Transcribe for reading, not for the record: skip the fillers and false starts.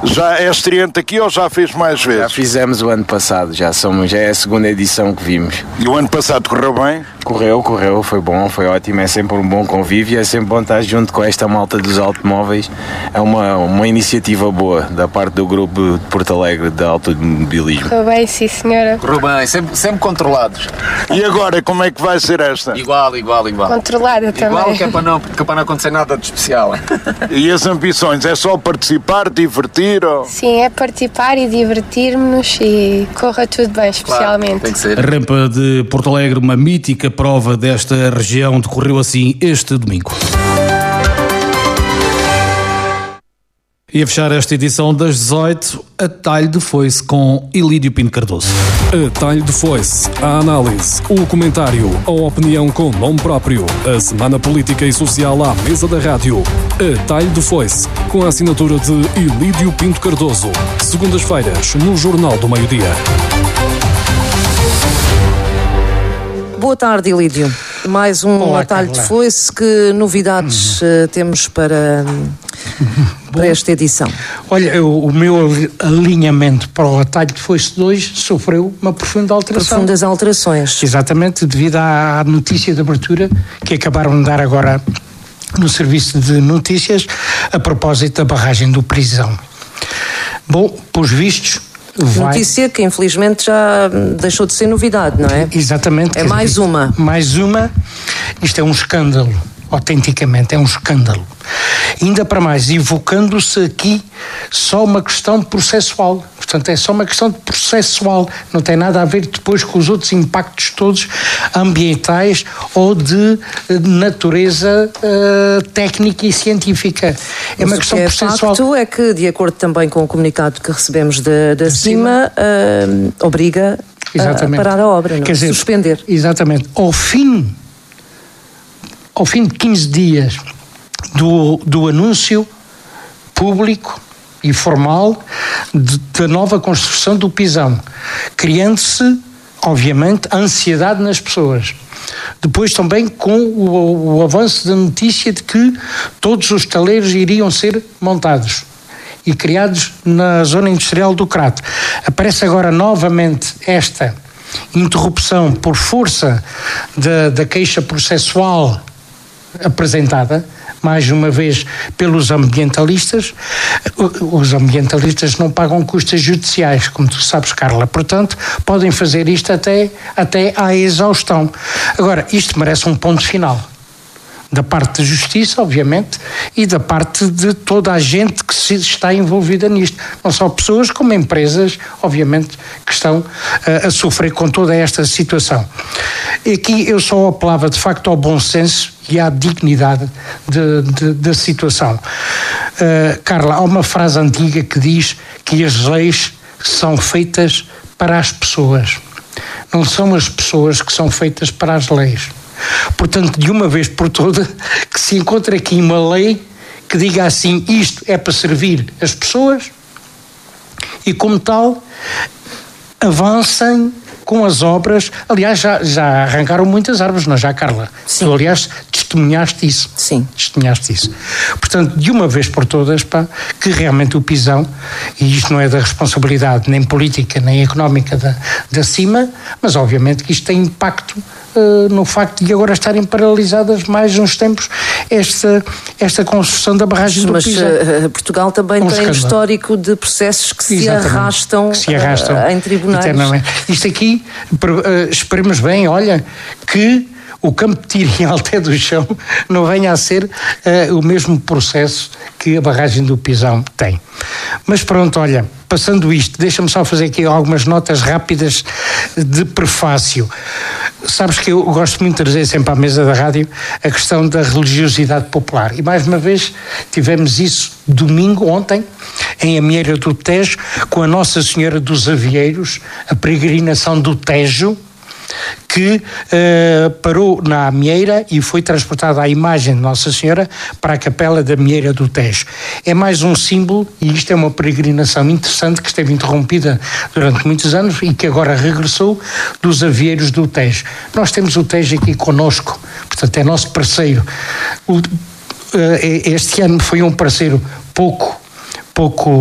Já é estreante aqui ou já fez mais vezes? Já fizemos o ano passado, já é a segunda edição que vimos. E o ano passado correu bem? Correu, foi bom, foi ótimo, é sempre um bom convívio, é sempre bom estar junto com esta malta dos automóveis. É uma iniciativa boa da parte do grupo de Porto Alegre de automobilismo. Correu bem, sim senhora. Correu bem, sempre controlados. E agora, como é que vai ser esta? Igual. Controlada também. Igual que é para não acontecer nada de especial. E as ambições, é só participar, divertir? Ou... Sim, é participar e divertir-nos e corra tudo bem, especialmente. Claro, tem que ser. A rampa de Porto Alegre, uma mítica prova desta região, decorreu assim este domingo. E a fechar esta edição das 18, a talho de foice com Ilídio Pinto Cardoso. A talho de foice, a análise, o comentário, a opinião com nome próprio, a semana política e social à mesa da rádio. A talho de foice, com a assinatura de Ilídio Pinto Cardoso. Segundas-feiras, no Jornal do Meio-Dia. Boa tarde, Ilídio. Mais um atalho de foice. Que novidades temos para esta edição? Olha, o meu alinhamento para o atalho de foice 2 sofreu uma profunda alteração. Profundas alterações. Exatamente, devido à notícia de abertura que acabaram de dar agora no serviço de notícias a propósito da barragem do Prisão. Bom, pelos vistos... Notícia que infelizmente já deixou de ser novidade, não é? Exatamente. É mais uma. Mais uma. Isto é um escândalo. Autenticamente, é um escândalo. Ainda para mais, evocando-se aqui só uma questão processual. Portanto, é só uma questão processual. Não tem nada a ver depois com os outros impactos todos ambientais ou de natureza técnica e científica. É uma questão processual. O facto é que, de acordo também com o comunicado que recebemos da CIMA, obriga a parar a obra, não? Quer dizer, suspender. Exatamente. Ao fim de 15 dias do anúncio público e formal da nova construção do Pisão, criando-se, obviamente, a ansiedade nas pessoas. Depois também com o avanço da notícia de que todos os taleiros iriam ser montados e criados na zona industrial do Crato. Aparece agora novamente esta interrupção por força da queixa processual apresentada, mais uma vez, pelos ambientalistas. Os ambientalistas não pagam custas judiciais, como tu sabes, Carla. Portanto, podem fazer isto até à exaustão. Agora, isto merece um ponto final. Da parte da justiça, obviamente, e da parte de toda a gente que está envolvida nisto. Não só pessoas, como empresas, obviamente, que estão a sofrer com toda esta situação. E aqui eu só apelava, de facto, ao bom senso e à dignidade da situação. Carla, há uma frase antiga que diz que as leis são feitas para as pessoas. Não são as pessoas que são feitas para as leis. Portanto, de uma vez por todas, que se encontre aqui uma lei que diga assim, isto é para servir as pessoas e, como tal, avancem com as obras. Aliás, já arrancaram muitas árvores, não é já, Carla? Sim. Tu, aliás, testemunhaste isso. Sim. Testemunhaste isso. Portanto, de uma vez por todas, que realmente o Pisão, e isto não é da responsabilidade nem política nem económica da CIMA, mas obviamente que isto tem impacto no facto de agora estarem paralisadas mais uns tempos esta construção da barragem do Pisão. Mas Portugal também tem histórico de processos que se arrastam em tribunais. Isto aqui, esperemos bem, olha, que o campo de tiro em alté do chão não venha a ser o mesmo processo que a barragem do Pisão tem. Mas pronto, olha, passando isto, deixa-me só fazer aqui algumas notas rápidas de prefácio. Sabes que eu gosto muito de trazer sempre à mesa da rádio a questão da religiosidade popular. E mais uma vez tivemos isso domingo, ontem, em Amieira do Tejo, com a Nossa Senhora dos Avieiros, a peregrinação do Tejo, que parou na Amieira e foi transportada a imagem de Nossa Senhora para a capela da Amieira do Tejo. É mais um símbolo, e isto é uma peregrinação interessante que esteve interrompida durante muitos anos e que agora regressou, dos Avieiros do Tejo. Nós temos o Tejo aqui connosco, portanto é nosso parceiro. Este ano foi um parceiro pouco